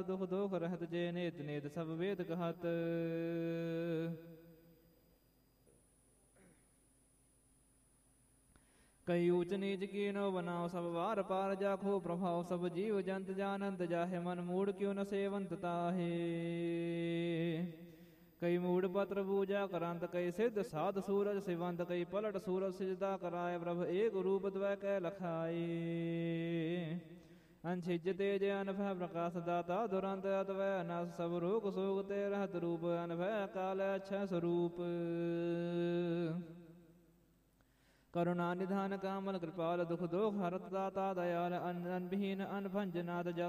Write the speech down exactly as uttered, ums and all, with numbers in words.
ਦੁਖ ਦੋਖ ਰਹਿਤ ਜੇ ਨੇਤ ਨੇਤ ਸਭ ਵੇਦ ਕਹਤ। ਕਈ ਊਚ ਨੀਚ ਕੀਨੋ ਬਨਾਓ ਸਭ ਵਾਰ ਪਾਰ ਜਾਖੋ ਪ੍ਰਭਾਵ ਸਭ ਜੀਵ ਜੰਤ ਜਾਨੰਤ ਜਾਹੇ ਮਨ ਮੂੜ ਕਿਉ ਨ ਸੇਵੰਤ ਤਾਹੇ। ਕਈ ਮੂੜ ਪਤਰ ਪੂਜਾ ਕਰੰਤ ਕਈ ਸਿੱਧ ਸਾਧ ਸੂਰਜ ਸਿਵੰਤ ਕਈ ਪਲਟ ਸੂਰਜ ਸਿਜਦਾ ਕਰਾਏ ਪ੍ਰਭ ਏਕ ਰੂਪ ਦਵੈ ਕੈ ਲਖਾਏ। ਅੰਛਿਜ ਤੇਜ ਅਨਭੈ ਪ੍ਰਕਾਸ਼ ਦਾਤਾ ਦੁਰੰਤ ਅਤਵੈ ਅਨਸ ਸਭ ਰੋਗ ਸੋਗ ਤੇ ਰਹਤ ਰੂਪ ਅਨਭੈ ਕਾਲ ਅਛੈ ਸਰੂਪ। ਕਰੁਣਾ ਨਿਧਾਨ ਕਾਮਲ ਕਿਰਪਾਲ ਦੁਖ ਦੋਖ ਹਰਤ ਦਾਤਾ ਦਇਆਲ ਅਨੰਦ ਵਿਹੀਨ ਅਨਭੰਜ ਨਾਦ ਜਲ